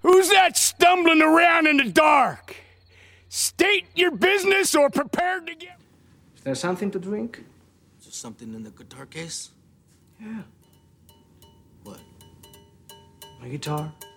Who's that stumbling around in the dark? State your business or prepare to get... Is there something to drink? Is there something in the guitar case? Yeah. What? My guitar.